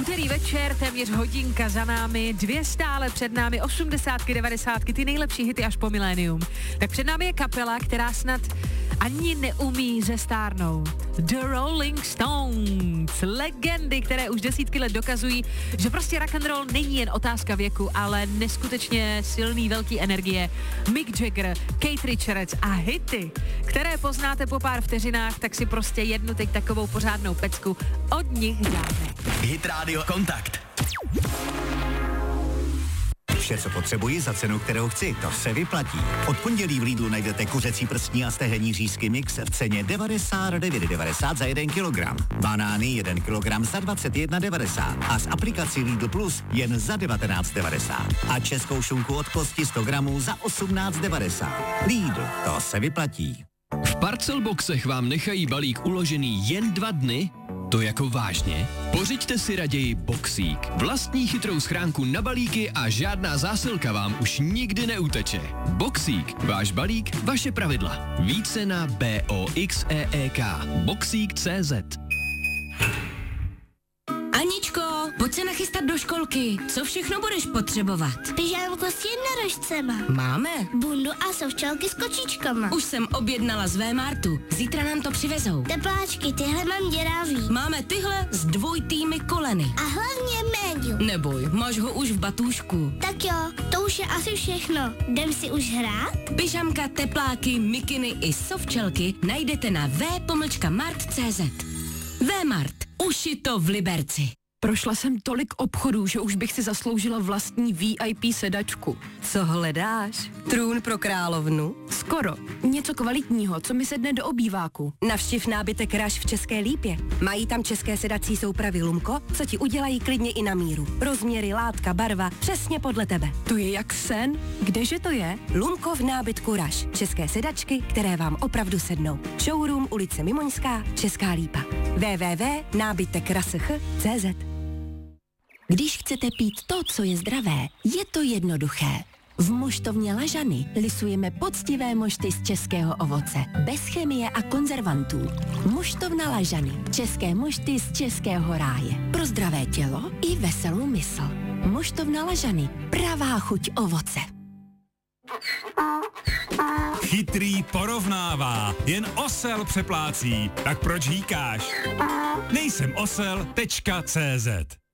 Úterý večer, téměř hodinka za námi, 2 stále před námi, 80, 90, ty nejlepší hity až po milénium. Tak před námi je kapela, která snad ani neumí zestárnout. The Rolling Stones, legendy, které už desítky let dokazují, že prostě rock and roll není jen otázka věku, ale neskutečně silný, velký energie. Mick Jagger, Keith Richards a hity, které poznáte po pár vteřinách, tak si prostě jednu teď takovou pořádnou pecku od nich dáme. Hit Radio Kontakt. Vše, co potřebuji za cenu, kterou chci, to se vyplatí. Od pondělí v Lidlu najdete kuřecí prstní a stehenní řízky mix v ceně 99,90 za 1 kilogram. Banány 1 kilogram za 21,90 a z aplikací Lidl Plus jen za 19,90. A českou šunku od kosti 100 gramů za 18,90. Lidl, to se vyplatí. V Parcelboxech vám nechají balík uložený jen 2 dny? To jako vážně? Pořiďte si raději Boxík. Vlastní chytrou schránku na balíky a žádná zásilka vám už nikdy neuteče. Boxík. Váš balík, vaše pravidla. Více na BOXEEK. Boxík.cz. Aničko, pojď se nachystat do školky. Co všechno budeš potřebovat? Pyžámko s jednorožcema. Máme. Bundu a sovčálky s kočičkama. Už jsem objednala z Vmartu. Zítra nám to přivezou. Tepláčky, tyhle mám děravý. Máme tyhle s dvojitými koleny. A hlavně médium. Neboj, máš ho už v batůžku. Tak jo, to už je asi všechno. Jdem si už hrát? Pyžamka, tepláky, mikiny i sovčelky najdete na v.mart.cz. Vmart. Už je to v Liberci. Prošla jsem tolik obchodů, že už bych si zasloužila vlastní VIP sedačku. Co hledáš? Trůn pro královnu? Skoro. Něco kvalitního, co mi sedne do obýváku. Navštiv nábytek Rush v České Lípě. Mají tam české sedací soupravy Lumko, co ti udělají klidně i na míru. Rozměry, látka, barva, přesně podle tebe. To je jak sen. Kdeže to je? Lumko v nábytku Rush. České sedačky, které vám opravdu sednou. Showroom ulice Mimoňská, Česká Lípa. www.nábytekrasch.cz. Když chcete pít to, co je zdravé, je to jednoduché. V Moštovně Lažany lisujeme poctivé mošty z českého ovoce, bez chemie a konzervantů. Moštovna Lažany, české mošty z českého ráje. Pro zdravé tělo i veselou mysl. Moštovna Lažany, pravá chuť ovoce. Chytrý porovnává, jen osel přeplácí. Tak proč hýkáš? Nejsem osel.cz.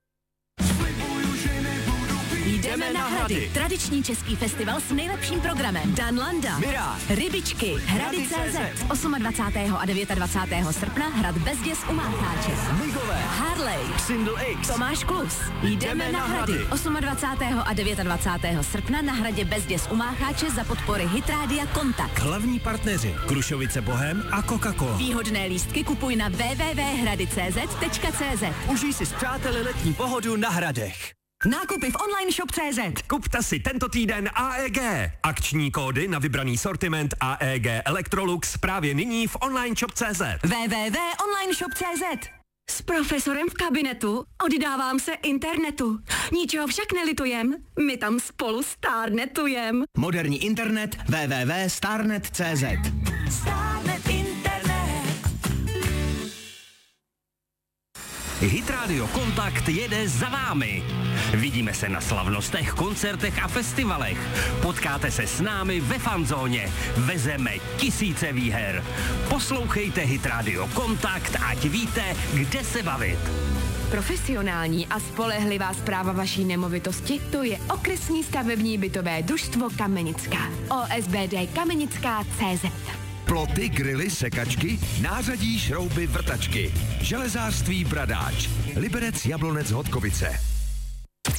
Jdeme na Hrady. Tradiční český festival s nejlepším programem. Dan Landa, Mirage, Rybičky, Hrady.cz. 28. a 29. srpna Hrad Bezděs u Mácháče. Migové, Harley, Single X, Tomáš Klus. Jdeme na Hrady. 28. a 29. srpna na Hradě Bezděs u Mácháče za podpory Hit Rádia Kontakt. Hlavní partneři Krušovice Bohem a Coca-Cola. Výhodné lístky kupuj na www.hrady.cz. užij si s přáteli letní pohodu na Hradech. Nákupy v online shop.cz. Kupte si tento týden AEG. Akční kódy na vybraný sortiment AEG Electrolux právě nyní v online shop.cz. www.onlineshop.cz. S profesorem v kabinetu oddávám se internetu. Ničeho však nelitujem, my tam spolu stárnetujem. Moderní internet www.starnet.cz. Stárnet internet. Hit Radio Kontakt jede za vámi. Vidíme se na slavnostech, koncertech a festivalech. Potkáte se s námi ve fanzóně. Vezeme tisíce výher. Poslouchejte Hit Radio Kontakt, ať víte, kde se bavit. Profesionální a spolehlivá správa vaší nemovitosti, to je Okresní stavební bytové družstvo Kamenická. OSBD Kamenická.cz. Ploty, grily, sekačky, nářadí, šrouby, vrtačky. Železářství Bradáč. Liberec, Jablonec, Hodkovice.